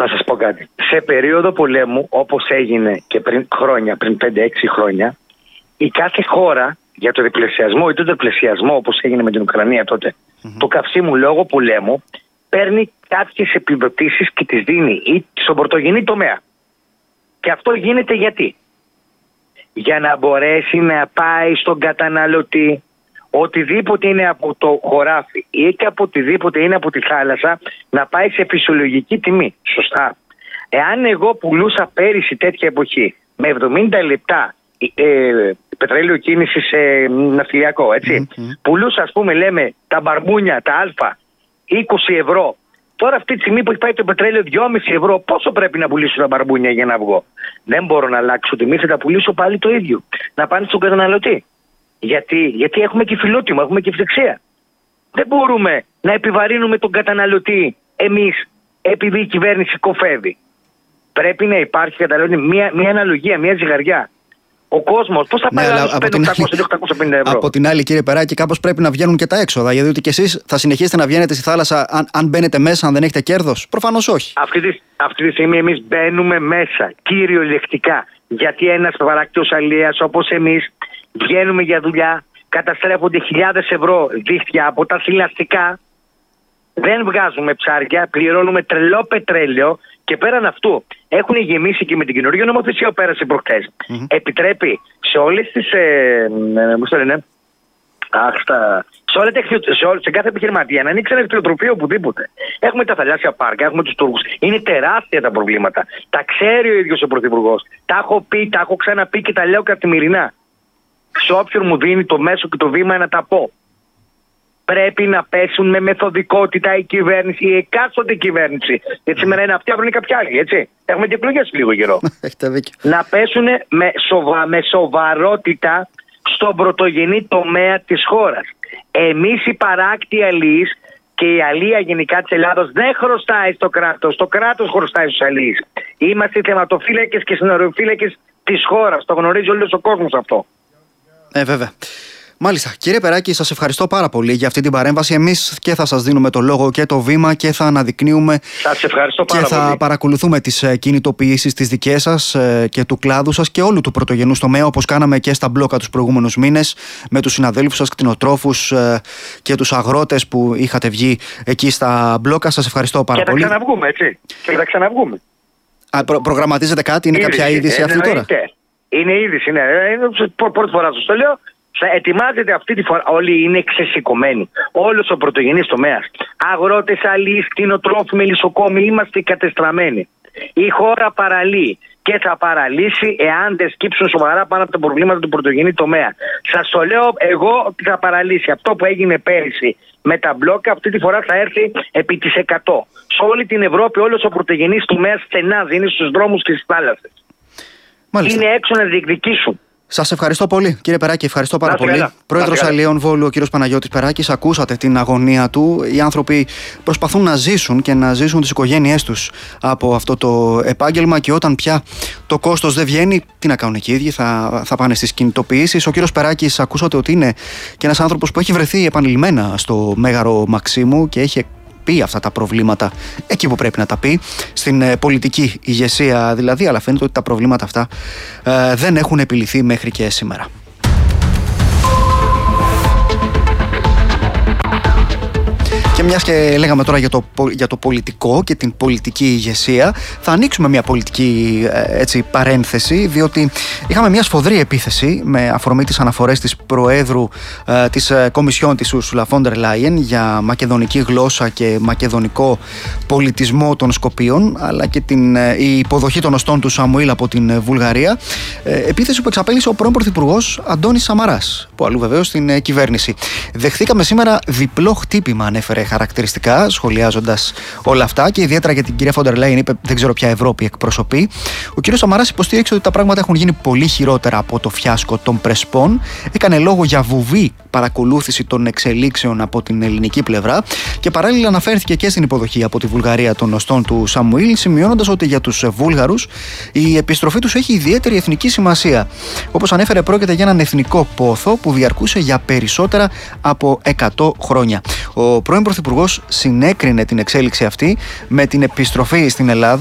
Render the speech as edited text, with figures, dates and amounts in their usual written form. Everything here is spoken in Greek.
Θα σας πω κάτι. Σε περίοδο πολέμου, όπως έγινε και πριν χρόνια, πριν 5-6 χρόνια, η κάθε χώρα για το διπλασιασμό ή τον τριπλασιασμό, όπως έγινε με την Ουκρανία τότε, το καυσίμου λόγω πολέμου, παίρνει κάποιες επιδοτήσεις και τις δίνει ή στον πρωτογενή τομέα. Και αυτό γίνεται γιατί? Για να μπορέσει να πάει στον καταναλωτή οτιδήποτε είναι από το χωράφι ή και από οτιδήποτε είναι από τη θάλασσα να πάει σε φυσιολογική τιμή. Σωστά. Εάν εγώ πουλούσα πέρυσι τέτοια εποχή με 70 λεπτά πετρέλαιο κίνηση σε ναυτιλιακό, έτσι, πουλούσα, ας πούμε, λέμε τα μπαρμπούνια, τα α, 20 ευρώ. Τώρα αυτή τη στιγμή που έχει πάει το πετρέλαιο 2,5 ευρώ, πόσο πρέπει να πουλήσω τα μπαρμπούνια για να βγω? Δεν μπορώ να αλλάξω τιμή, θα τα πουλήσω πάλι το ίδιο. Να πάνε στον καταναλωτή. Γιατί έχουμε και φιλότιμο, έχουμε και ευθεξία. Δεν μπορούμε να επιβαρύνουμε τον καταναλωτή εμείς επειδή η κυβέρνηση κοφεύει. Πρέπει να υπάρχει, καταλαβαίνετε, μια αναλογία, μια ζυγαριά. Ο κόσμος πώς θα πάει να σπένει 800-850 ευρώ? Από την άλλη, κύριε Περάκη, κάπως πρέπει να βγαίνουν και τα έξοδα. Γιατί και εσείς θα συνεχίσετε να βγαίνετε στη θάλασσα αν μπαίνετε μέσα, αν δεν έχετε κέρδος? Προφανώς όχι. Αυτή τη στιγμή εμείς μπαίνουμε μέσα, κυριολεκτικά. Γιατί ένας παράκτιος αλίας όπως εμείς βγαίνουμε για δουλειά, καταστρέφονται χιλιάδες ευρώ δίχτυα από τα θηλαστικά, δεν βγάζουμε ψάρια, πληρώνουμε τρελό πετρέλαιο και πέραν αυτού έχουν γεμίσει και με την καινούργια νομοθεσία που πέρασε προχτές. Επιτρέπει σε όλες τις. Σε κάθε επιχειρηματία να ανοίξει ένα κτηνοτροφείο οπουδήποτε. Έχουμε τα θαλάσσια πάρκα, έχουμε τους Τούρκους. Είναι τεράστια τα προβλήματα. Τα ξέρει ο ίδιος ο Πρωθυπουργός. Τα έχω πει, τα έχω ξαναπεί και τα λέω καθημερινά. Σε όποιον μου δίνει το μέσο και το βήμα να τα πω. Πρέπει να πέσουν με μεθοδικότητα η κυβέρνηση, η εκάστοτε κυβέρνηση. Γιατί σήμερα είναι αυτή, αύριο είναι κάποια άλλη, έτσι. Έχουμε και εκλογές λίγο καιρό. Να πέσουν με σοβαρότητα στον πρωτογενή τομέα της χώρας. Εμείς οι παράκτοι αλείς και η αλεία γενικά της Ελλάδος δεν χρωστάει στο κράτος. Το κράτος χρωστάει στους αλείς. Είμαστε οι θεματοφύλακες και συνοριοφύλακες της χώρας. Το γνωρίζει όλος ο κόσμος αυτό. Βέβαια. Μάλιστα. Κύριε Περάκη, σας ευχαριστώ πάρα πολύ για αυτή την παρέμβαση. Εμείς και θα σας δίνουμε το λόγο και το βήμα και θα αναδεικνύουμε. Σας ευχαριστώ πάρα πολύ. Και θα παρακολουθούμε τις κινητοποιήσεις τις δικές σας και του κλάδου σας και όλου του πρωτογενούς τομέα, όπως κάναμε και στα μπλόκα τους προηγούμενους μήνες με τους συναδέλφους σας, κτηνοτρόφους και τους αγρότες που είχατε βγει εκεί στα μπλόκα. Σας ευχαριστώ πάρα πολύ. Και θα ξαναβγούμε, έτσι. Και θα ξαναβγούμε. Προγραμματίζετε κάτι, είναι κάποια είδηση αυτή τώρα? Είναι είδηση, είναι πρώτη φορά σας το λέω. Θα ετοιμάζεται αυτή τη φορά. Όλοι είναι ξεσηκωμένοι. Όλος ο πρωτογενής τομέας. Αγρότες, αλείς, κτηνοτρόφοι, μελισσοκόμοι, είμαστε κατεστραμμένοι. Η χώρα παραλύει και θα παραλύσει εάν δεν σκύψουν σοβαρά πάνω από τα προβλήματα του πρωτογενή τομέα. Σας το λέω εγώ ότι θα παραλύσει. Αυτό που έγινε πέρυσι με τα μπλόκα, αυτή τη φορά θα έρθει επί τις 100. Σε όλη την Ευρώπη, όλος ο πρωτογενής τομέας στενάζει, είναι στους δρόμους και στις θάλασσες. Είναι έξω να διεκδικήσουν. Σας ευχαριστώ πολύ, κύριε Περάκη, ευχαριστώ πάρα πολύ. Πρόεδρος Αλιέων Βόλου, ο κύριος Παναγιώτης Περάκης, ακούσατε την αγωνία του. Οι άνθρωποι προσπαθούν να ζήσουν και να ζήσουν τις οικογένειές τους από αυτό το επάγγελμα και όταν πια το κόστος δεν βγαίνει, τι να κάνουν και οι ίδιοι, θα πάνε στις κινητοποιήσεις. Ο κύριος Περάκης, ακούσατε ότι είναι και ένας άνθρωπος που έχει βρεθεί επανειλημμένα στο Μέγαρο Μαξίμου και έχει πει αυτά τα προβλήματα εκεί που πρέπει να τα πει, στην πολιτική ηγεσία δηλαδή, αλλά φαίνεται ότι τα προβλήματα αυτά δεν έχουν επιλυθεί μέχρι και σήμερα. Και μιας και λέγαμε τώρα για το πολιτικό και την πολιτική ηγεσία, θα ανοίξουμε μια πολιτική παρένθεση, διότι είχαμε μια σφοδρή επίθεση με αφορμή τις αναφορές της Προέδρου της Κομισιόν της Ursula von der Leyen για μακεδονική γλώσσα και μακεδονικό πολιτισμό των Σκοπίων, αλλά και η υποδοχή των οστών του Σαμουήλ από την Βουλγαρία. Επίθεση που εξαπέλυσε ο πρώην Πρωθυπουργός Αντώνης Σαμαράς, που αλλού βεβαίως στην κυβέρνηση. Δεχθήκαμε σήμερα διπλό χτύπημα, ανέφερε χαρακτηριστικά, σχολιάζοντας όλα αυτά και ιδιαίτερα για την κυρία Φόντερ Λέιν, είπε: δεν ξέρω ποια Ευρώπη εκπροσωπεί. Ο κύριος Σαμαράς υποστήριξε ότι τα πράγματα έχουν γίνει πολύ χειρότερα από το φιάσκο των Πρεσπών. Έκανε λόγο για βουβή παρακολούθηση των εξελίξεων από την ελληνική πλευρά και παράλληλα αναφέρθηκε και στην υποδοχή από τη Βουλγαρία των οστών του Σαμουήλ, σημειώνοντας ότι για τους Βούλγαρους η επιστροφή τους έχει ιδιαίτερη εθνική σημασία. Όπως ανέφερε, πρόκειται για έναν εθνικό πόθο που διαρκούσε για περισσότερα από 100 χρόνια. Ο πρώην Πρωθυπουργός συνέκρινε την εξέλιξη αυτή με την επιστροφή στην Ελλάδα